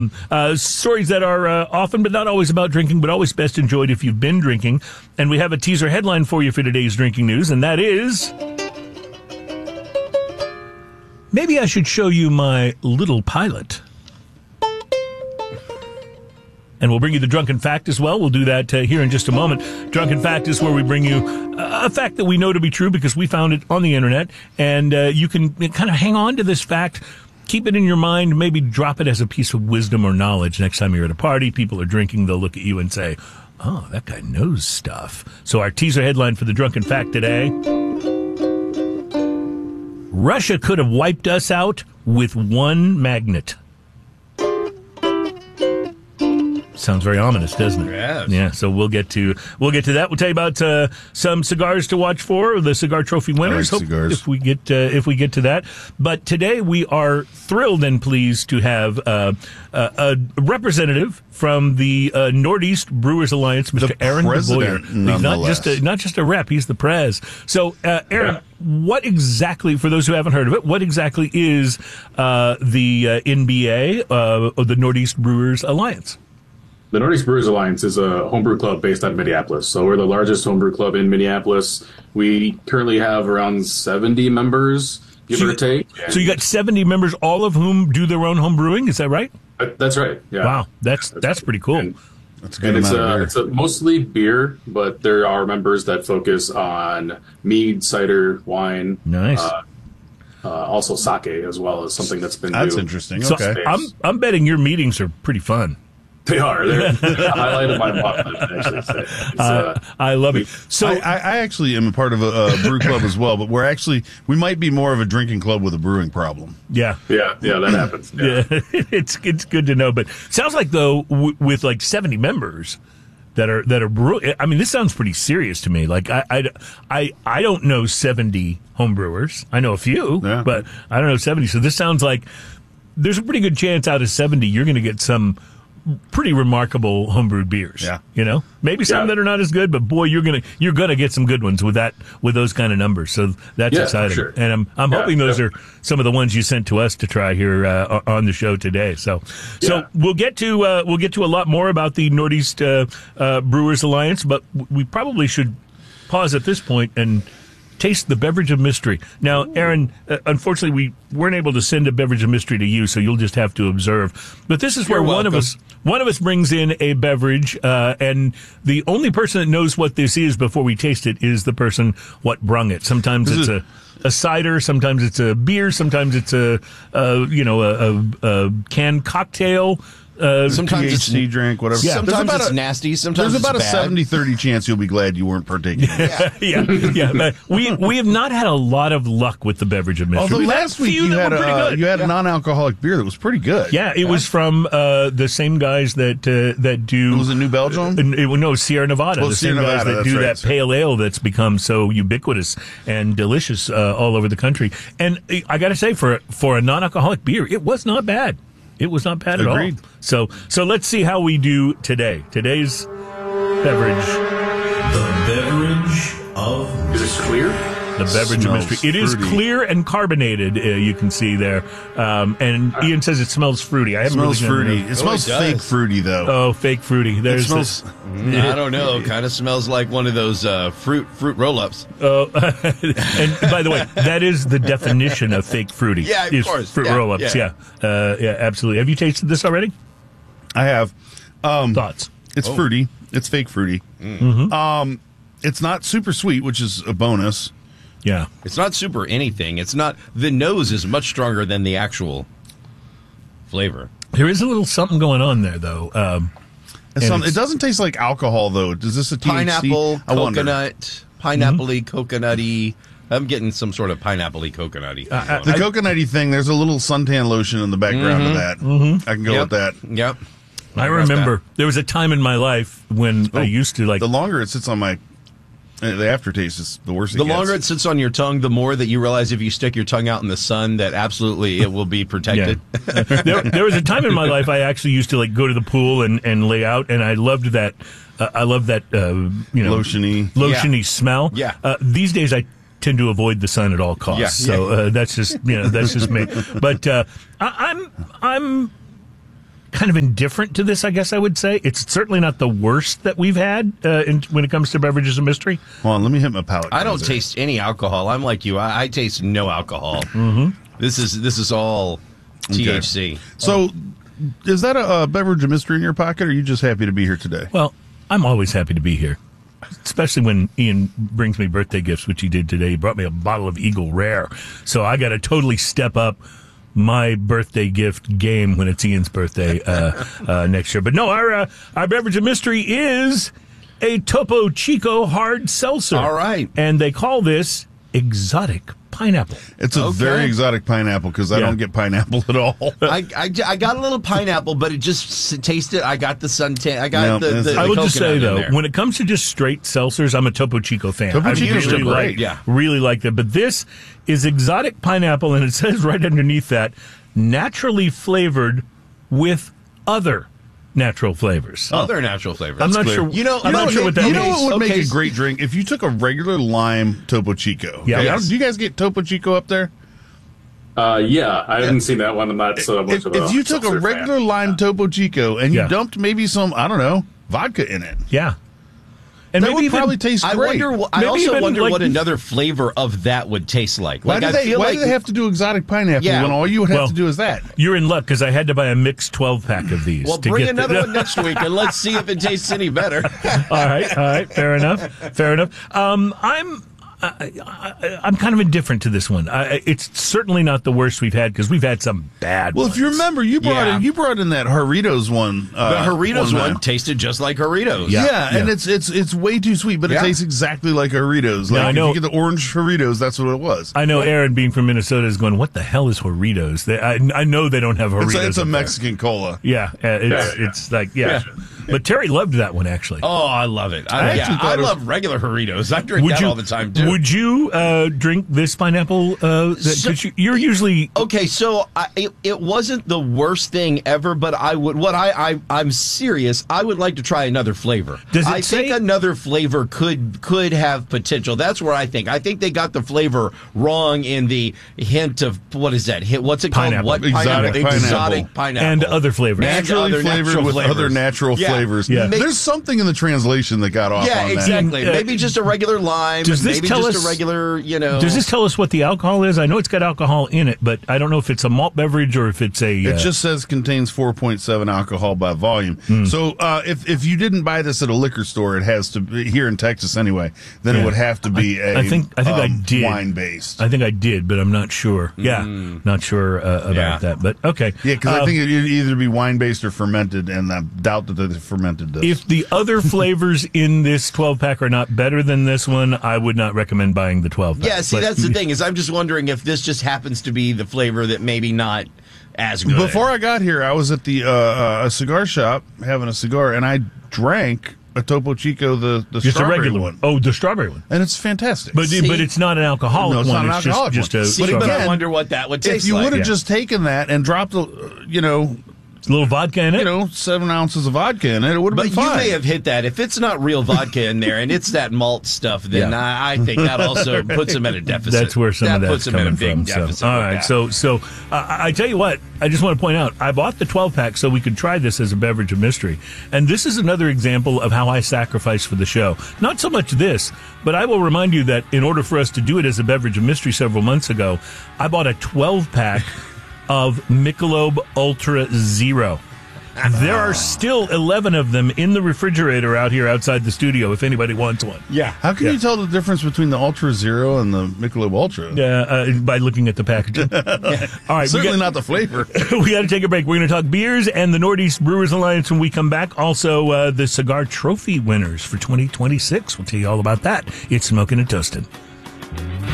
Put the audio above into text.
Stories that are often but not always about drinking, but always best enjoyed if you've been drinking. And we have a teaser headline for you for today's drinking news, and that is... Maybe I should show you my little pilot. And we'll bring you the Drunken Fact as well. We'll do that here in just a moment. Drunken Fact is where we bring you a fact that we know to be true because we found it on the internet. And you can kind of hang on to this fact, keep it in your mind, maybe drop it as a piece of wisdom or knowledge. Next time you're at a party, people are drinking, they'll look at you and say, oh, that guy knows stuff. So our teaser headline for the Drunken Fact today: Russia could have wiped us out with one magnet. Sounds very ominous, doesn't it? Yes. Yeah. So we'll get to that. We'll tell you about some cigars to watch for, the Cigar Trophy winners. I like cigars. If we get to that. But today we are thrilled and pleased to have a representative from the Northeast Brewers Alliance, Mr. Aaron president, DeBoyer. Not just a rep, he's the prez. So Aaron, what exactly, for those who haven't heard of it, what exactly is the NBA, or the Northeast Brewers Alliance? The Northeast Brewers Alliance is a homebrew club based out of Minneapolis. So we're the largest homebrew club in Minneapolis. We currently have around 70 members, give or take. So you got 70 members, all of whom do their own home brewing. Is that right? That's right. Yeah. Wow, that's pretty cool. That's a good amount of beer. It's mostly beer, but there are members that focus on mead, cider, wine. Nice. Also sake, as well as something that's been That's new. interesting. So Okay. I'm betting your meetings are pretty fun. They are. They're the highlight of my month, actually. I love it. So I actually am a part of a brew club as well, but we might be more of a drinking club with a brewing problem. yeah. Yeah, that happens. Yeah. it's good to know. But sounds like though with like 70 members that are brewing. I mean, this sounds pretty serious to me. Like I don't know 70 home brewers. I know a few, but I don't know 70. So this sounds like there's a pretty good chance out of 70 you're going to get some pretty remarkable homebrewed beers. Yeah. You know, maybe some that are not as good, but boy, you're gonna get some good ones with those kind of numbers. So that's exciting. Sure. And I'm hoping those are some of the ones you sent to us to try here on the show today. So we'll get to a lot more about the Northeast Brewers Alliance, but we probably should pause at this point and taste the beverage of mystery. Now, Aaron, unfortunately, we weren't able to send a beverage of mystery to you, so you'll just have to observe. But this is where one of us brings in a beverage, and the only person that knows what this is before we taste it is the person what brung it. Sometimes it's a cider, sometimes it's a beer, sometimes it's a canned cocktail. Sometimes it's THC drink, whatever. Yeah, sometimes it's nasty. Sometimes there's about it's a 70-30 chance you'll be glad you weren't partaking. Yeah. But we have not had a lot of luck with the beverage of mystery. Although last week you had a non-alcoholic beer that was pretty good. Yeah, it was from the same guys that do. Was it New Belgium? No, Sierra Nevada. The same guys that do that pale ale that's become so ubiquitous and delicious all over the country. And I got to say, for a non-alcoholic beer, it was not bad. It was not bad at all. So let's see how we do today. Today's beverage. The beverage of Is it clear? The beverage of mystery. It is clear and carbonated, you can see there. And Ian says it smells fruity. It smells fruity. It smells fake fruity, though. Oh, fake fruity. It smells... I don't know. Kind of smells like one of those fruit roll-ups. Oh, and by the way, that is the definition of fake fruity. Yeah, of course. Fruit roll-ups, yeah, absolutely. Have you tasted this already? I have. Thoughts? It's fruity. It's fake fruity. Mm-hmm. It's not super sweet, which is a bonus. Yeah. It's not super anything. It's not. The nose is much stronger than the actual flavor. There is a little something going on there, though. It doesn't taste like alcohol, though. Is this a THC? Pineapple, coconut, pineapple-y, coconutty. I'm getting some sort of pineapple-y, coconutty. The coconutty thing, there's a little suntan lotion in the background of that. Mm-hmm. I can go with that. Yep. I remember there was a time in my life when I used to like... The longer it sits on my... The aftertaste is the worse it gets. The longer it sits on your tongue, the more that you realize if you stick your tongue out in the sun that absolutely it will be protected. Yeah. there was a time in my life I actually used to like go to the pool and lay out, and I loved that. I love that lotiony smell. Yeah. These days I tend to avoid the sun at all costs. Yeah. So that's just me. But I'm kind of indifferent to this, I guess I would say. It's certainly not the worst that we've had when it comes to beverages of mystery. Hold on, let me hit my palate. I don't cleanser. taste any alcohol. I'm like you. I taste no alcohol. Mm-hmm. This is all THC. So, is that a beverage of mystery in your pocket, or are you just happy to be here today? Well, I'm always happy to be here, especially when Ian brings me birthday gifts, which he did today. He brought me a bottle of Eagle Rare. So I got to totally step up my birthday gift game when it's Ian's birthday next year. But no, our beverage of mystery is a Topo Chico hard seltzer. All right. And they call this exotic pineapple. It's a very exotic pineapple because I don't get pineapple at all. I got a little pineapple, but it just tasted. I got the suntan. I got the I will just say coconut in though, there. when it comes to just straight seltzers, I'm a Topo Chico fan. Topo I Chico's really great. really like that. But this is exotic pineapple, and it says right underneath that, naturally flavored with other natural flavors. Other natural flavors. I'm not sure. I'm not sure what that You means. know what would Okay. make a great drink? If you took a regular lime Topo Chico. Yeah. Okay? Yes. Do you guys get Topo Chico up there? Yeah, I haven't seen that one. I'm not so much of a If you took a seltzer regular fan. lime Topo Chico and you Yeah. dumped maybe some, I don't know, vodka in it, Yeah. And that maybe would even, probably taste I great. wonder. I Maybe also even wonder like- what another flavor of that would taste like. Why Like, do I they? feel Why like do they have to do exotic pineapple Yeah. when all you would have Well, to do is that? you're in luck because I had to buy a mixed 12-pack of these. Well, to bring get another one next week and let's see if it tastes any better. All right, fair enough. I'm kind of indifferent to this one. It's certainly not the worst we've had because we've had some bad Well, ones. if you remember, you brought in that Doritos one. The Doritos one time. tasted just like Doritos. Yeah, and it's way too sweet, but it Yeah. tastes exactly like Doritos. Like Yeah, I know. if you get the orange Doritos, that's what it was. I know Aaron, being from Minnesota, is going, what the hell is Doritos? I know they don't have Doritos. It's a up there. Mexican cola. Yeah, it's like, yeah. But Terry loved that one, actually. Oh, I love it. I actually thought it was- love regular Doritos. I drink that all the time too. Would you drink this pineapple? You're usually Okay, so it wasn't the worst thing ever, but I would. I'm serious. I would like to try another flavor. Does it I say- think another flavor could have potential. That's where I think. I think they got the flavor wrong in the hint of what is that? What's it called? Pineapple. What Exotic pineapple. Exotic pineapple and other flavors. Naturally other flavored natural with flavors. other natural Yeah. flavors. Yeah. There's something in the translation that got off Yeah, on exactly. that. Maybe just a regular lime. Does this maybe tell just us- a regular, Does this tell us what the alcohol is? I know it's got alcohol in it, but I don't know if it's a malt beverage or if it's a. It just says contains 4.7 alcohol by volume. So if you didn't buy this at a liquor store, it has to be here in Texas anyway. Then Yeah. it would have to be I think I did wine based. I think I did, but I'm not sure. Yeah, not sure about Yeah. that. But okay. Yeah, because I think it'd either be wine based or fermented, and I doubt that they fermented this. If the other flavors in this 12-pack are not better than this one, I would not recommend buying the 12-pack. Yeah, see, But- that's the thing is I'm just wondering if this just happens to be the flavor that maybe not as good. Before I got here, I was at the a cigar shop having a cigar, and I drank a Topo Chico, the Just a strawberry regular one, Oh, the strawberry one. and it's fantastic. But it's not an alcoholic No, it's one. not an It's alcoholic just one. a See, but strawberry. I wonder what that would taste if you like. would have Yeah. just taken that and dropped a 'Vodka in it. 7 ounces of vodka in it, it would have But been you fine. may have hit that. If it's not real vodka in there and it's that malt stuff, then I think that also puts them at a deficit. That's where some of that's puts them at a coming big from. deficit. So, all with right, that. I tell you what, I just want to point out, I bought the 12-pack so we could try this as a beverage of mystery. And this is another example of how I sacrifice for the show. Not so much this, but I will remind you that in order for us to do it as a beverage of mystery several months ago, I bought a 12-pack of Michelob Ultra Zero. There are still 11 of them in the refrigerator out here outside the studio if anybody wants one. yeah. How can you tell the difference between the Ultra Zero and the Michelob Ultra? By looking at the packaging. All right, Certainly not the flavor. we got to take a break. We're going to talk beers and the Northeast Brewers Alliance when we come back. Also, the cigar trophy winners for 2026. We'll tell you all about that. It's Smoking and Toasting.